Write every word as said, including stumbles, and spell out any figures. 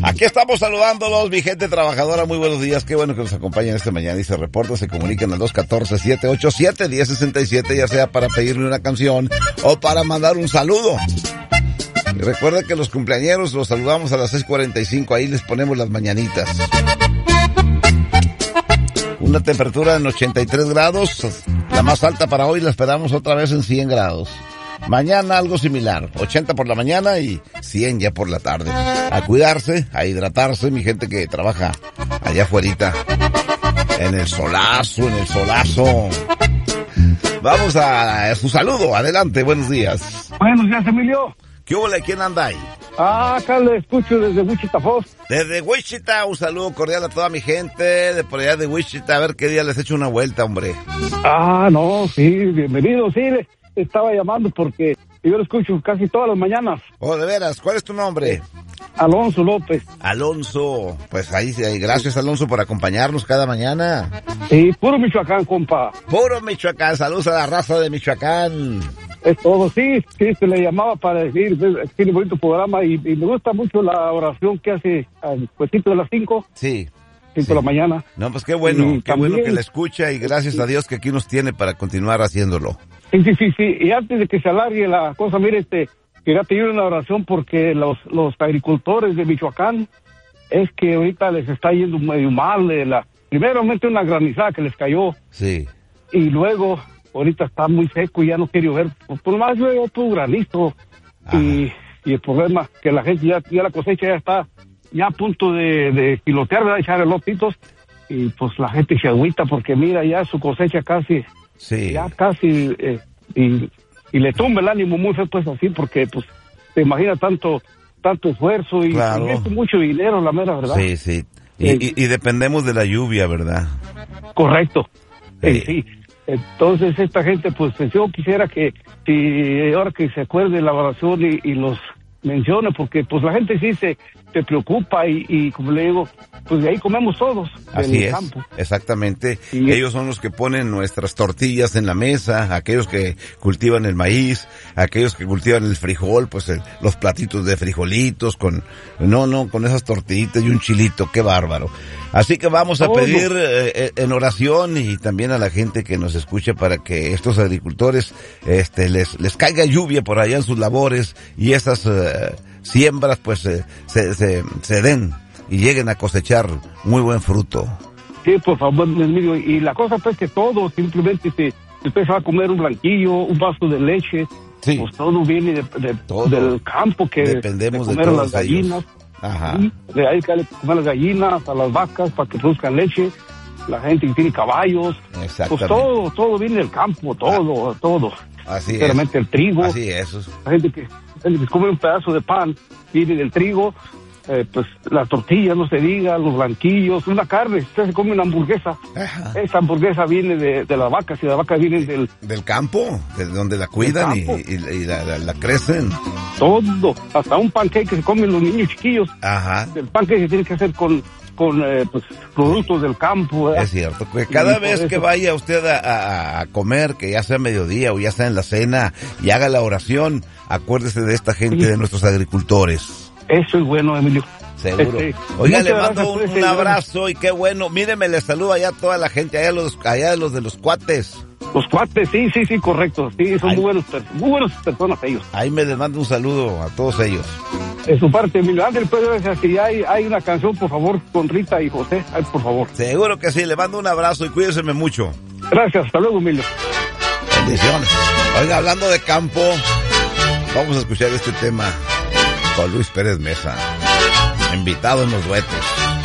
Aquí estamos saludándolos, mi gente trabajadora, muy buenos días, qué bueno que nos acompañan esta mañana y se reporta, se comunican al dos uno cuatro, siete ocho siete, uno cero seis siete, ya sea para pedirle una canción o para mandar un saludo. Y recuerda que los cumpleañeros los saludamos a las seis cuarenta y cinco, ahí les ponemos las mañanitas. Una temperatura en ochenta y tres grados, la más alta para hoy la esperamos otra vez en cien grados. Mañana algo similar, ochenta por la mañana y cien ya por la tarde. A cuidarse, a hidratarse, mi gente que trabaja allá afuerita, en el solazo, en el solazo. Vamos a, a su saludo, adelante, buenos días. Buenos días, Emilio. ¿Qué hubo? ¿Quién anda ahí? Ah, acá le escucho desde Wichita Falls. Desde Wichita, un saludo cordial a toda mi gente de por allá de Wichita, a ver qué día les echo una vuelta, hombre. Ah, no, sí, bienvenido, sí, le estaba llamando porque yo lo escucho casi todas las mañanas. Oh, de veras, ¿cuál es tu nombre? Alonso López. Alonso, pues ahí, gracias Alonso por acompañarnos cada mañana. Sí, puro Michoacán, compa. Puro Michoacán, saludos a la raza de Michoacán. Es todo, sí, sí, se le llamaba para decir, tiene bonito programa y, y me gusta mucho la oración que hace al puestito de las cinco. Sí. cinco sí. de la mañana. No, pues qué bueno, y qué también, bueno que la escucha y gracias sí. a Dios que aquí nos tiene para continuar haciéndolo. Sí, sí, sí, sí, y antes de que se alargue la cosa, mire, este, quería pedir una oración porque los, los agricultores de Michoacán, es que ahorita les está yendo medio mal, de la, primeramente una granizada que les cayó. Sí. Y luego, ahorita está muy seco y ya no quiere llover, por, por más llueve otro granizo. Y, y el problema que la gente ya, ya la cosecha ya está ya a punto de, de pilotear, de echar elotitos, y pues la gente se agüita porque mira ya su cosecha casi, sí. ya casi, eh, y, y le tumba el ánimo muy feo pues así, porque pues se imagina tanto, tanto esfuerzo y, claro. y esto mucho dinero, la mera verdad. Sí, sí, y, eh, y, y dependemos de la lluvia, ¿verdad? Correcto, sí. Eh, sí. Entonces esta gente, pues yo quisiera que, si ahora que se acuerde la oración y, y los mencione, porque pues la gente sí se, se preocupa y, y como le digo, pues de ahí comemos todos. Así es, campo. exactamente. Y ellos son los que ponen nuestras tortillas en la mesa, aquellos que cultivan el maíz, aquellos que cultivan el frijol, pues el, los platitos de frijolitos con, no, no, con esas tortillitas y un chilito, qué bárbaro. Así que vamos a Todo. pedir eh, en oración y también a la gente que nos escuche para que estos agricultores, este, les, les caiga lluvia por allá en sus labores y esas eh, siembras pues eh, se, se, se den y lleguen a cosechar muy buen fruto. Sí, por favor, Emilio, y la cosa pues que todo, simplemente si usted se va a comer un blanquillo, un vaso de leche, sí. pues todo viene de, de todo. Del campo, que dependemos de, de, comer de las gallinas. ellos. Ajá. Sí, de ahí que comer las gallinas, a las vacas para que produzcan leche, la gente que tiene caballos, pues todo, todo viene del campo, todo, ah. todo. Así Realmente es. el trigo. Así es. La gente que, la gente que come un pedazo de pan viene del trigo. Eh, pues las tortillas, no se diga, los blanquillos, una carne, usted se come una hamburguesa. Ajá. Esa hamburguesa viene de, de las vacas y las vacas vienen del... Del campo, de donde la cuidan y, y, y la, la, la crecen. Todo, hasta un pancake que se comen los niños chiquillos. Ajá. El pancake se tiene que hacer con, con eh, pues, productos del campo. ¿verdad? Es cierto, que cada y vez que vaya usted a, a, a comer, que ya sea mediodía o ya sea en la cena, y haga la oración, acuérdese de esta gente, sí. de nuestros agricultores. Eso es bueno, Emilio. Seguro. Este, Oiga, le mando un, un abrazo y qué bueno. Míreme, le saludo allá a toda la gente, allá los, allá los de los cuates. Los cuates, sí, sí, sí, correcto. Sí, son muy buenos, muy buenas personas ellos. Ahí me les mando un saludo a todos ellos. De su parte, Emilio Ángel, puede decir si hay, hay una canción, por favor, con Rita y José, ay, por favor. Seguro que sí, le mando un abrazo y cuídeseme mucho. Gracias, hasta luego, Emilio. Bendiciones. Oiga, hablando de campo, vamos a escuchar este tema con Luis Pérez Mesa, invitado en los duetos.